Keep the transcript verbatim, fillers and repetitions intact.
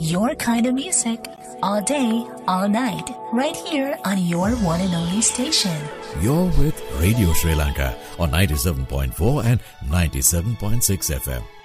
your kind of music, all day, all night, right here on your one and only station. You're with Radio Sri Lanka on ninety-seven point four and ninety-seven point six F M.